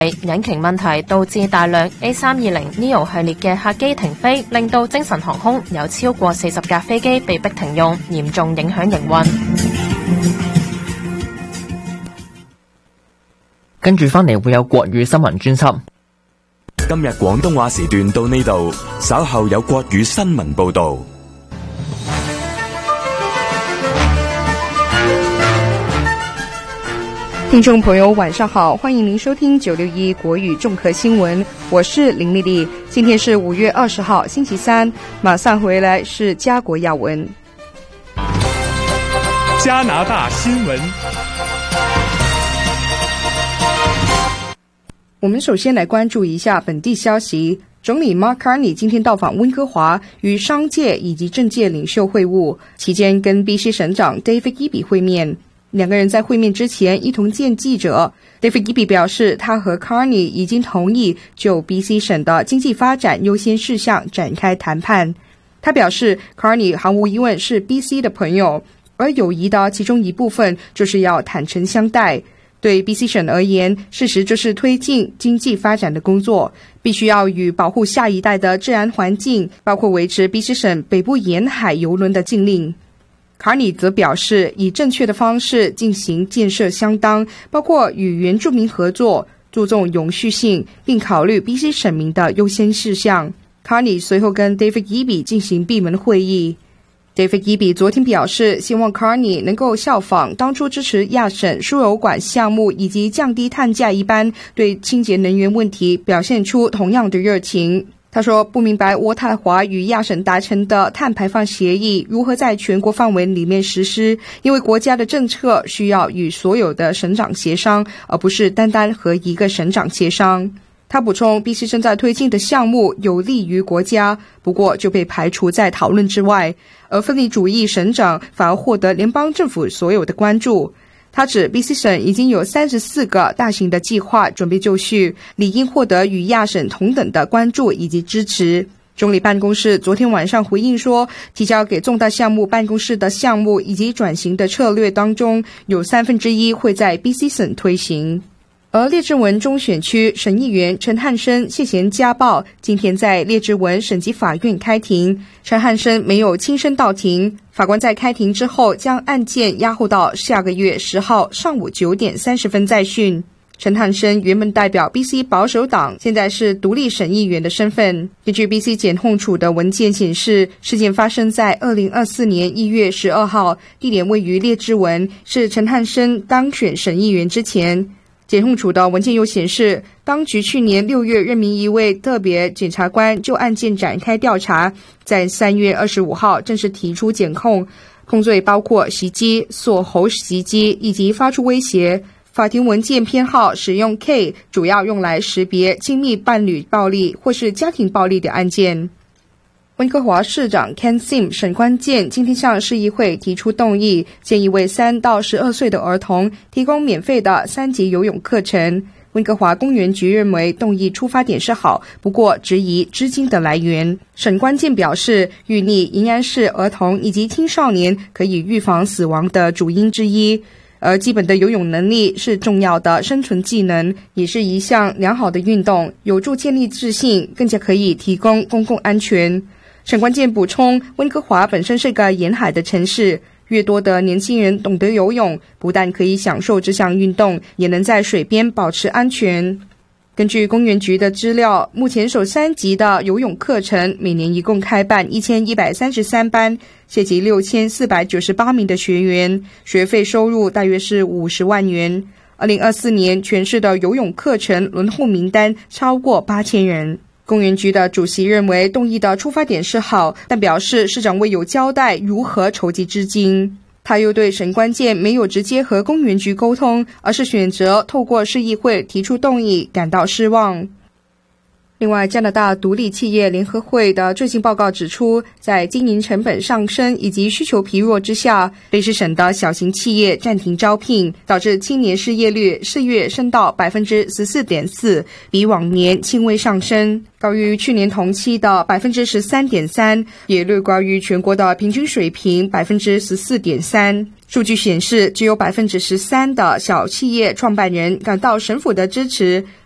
引擎問題導致大量 A320neo 系列嘅客機停飛，令到精神航空有超過40架飛機被逼停用，嚴重影響營運。 跟住翻嚟會有國語新聞專輯。 今日廣東話時段到呢度，稍後有國語新聞報導。 听众朋友晚上好，欢迎您收听961国语重科新闻，我是林丽丽。今天是5月20号星期三，马上回来是家国要闻。 加拿大新闻， 我们首先来关注一下本地消息。总理 Mark Carney 今天到访温哥华，与商界以及政界领袖会晤，期间跟 BC 省长 David Eby 会面。两个人在会面之前一同见记者。David Eby 表示，他和 Carney 已经同意就 BC 省的经济发展优先事项展开谈判。他表示 Carney 毫无疑问是 BC 的朋友，而友谊的其中一部分就是要坦诚相待。对 BC 省而言，事实就是推进经济发展的工作必须要与保护下一代的自然环境，包括维持 BC 省北部沿海邮轮的禁令。卡尼则表示，以正确的方式进行建设相当，包括与原住民合作，注重永续性，并考虑 BC 省民的优先事项。卡尼随后跟 David Eby 进行闭门会议。David Eby 昨天表示，希望 Carney 能够效仿当初支持亚省输油管项目以及降低碳价一般，对清洁能源问题表现出同样的热情。他说，不明白渥太华与亚省达成的碳排放协议如何在全国范围里面实施，因为国家的政策需要与所有的省长协商，而不是单单和一个省长协商。他补充， BC 正在推进的项目有利于国家，不过就被排除在讨论之外，而分离主义省长反而获得联邦政府所有的关注。他指 BC 省已经有34个大型的计划准备就绪，理应获得与亚省同等的关注以及支持。总理办公室昨天晚上回应说，提交给重大项目办公室的项目以及转型的策略当中，有1/3会在 BC 省推行。而列治文中选区省议员陈汉生涉嫌家暴，今天在列治文省级法院开庭。陈汉生没有亲身到庭，法官在开庭之后将案件押后到下个月10号上午9点30分再讯。陈汉生原本代表 BC 保守党，现在是独立省议员的身份。根据 BC 检控署的文件显示，事件发生在2024年1月12号，地点位于列治文，是陈汉生当选省议员之前。检控署的文件又显示，当局去年6月任命一位特别检察官就案件展开调查，在3月25号正式提出检控，控罪包括袭击、锁喉袭击以及发出威胁。法庭文件编号使用 K， 主要用来识别亲密伴侣暴力或是家庭暴力的案件。温哥华市长 Ken Sim 沈关健今天向市议会提出动议，建议为3到12岁的儿童提供免费的3级游泳课程。温哥华公园局认为动议出发点是好，不过质疑资金的来源。沈关健表示，预立仍然是儿童以及青少年可以预防死亡的主因之一，而基本的游泳能力是重要的生存技能，也是一项良好的运动，有助建立自信，更加可以提供公共安全。沈关健补充，温哥华本身是个沿海的城市，越多的年轻人懂得游泳，不但可以享受这项运动，也能在水边保持安全。根据公园局的资料，目前首3级的游泳课程每年一共开办1133班，涉及6498名的学员，学费收入大约是50万元。2024年全市的游泳课程轮候名单超过8000人。公园局的主席认为动议的出发点是好，但表示市长未有交代如何筹集资金。他又对沈关健没有直接和公园局沟通，而是选择透过市议会提出动议感到失望。另外，加拿大独立企业联合会的最新报告指出，在经营成本上升以及需求疲弱之下，卑诗省的小型企业暂停招聘，导致青年失业率4月升到 14.4%， 比往年轻微上升，高于去年同期的 13.3%， 也略高于全国的平均水平 14.3%。数据显示，只有 13% 的小企业创办人感到省府的支持，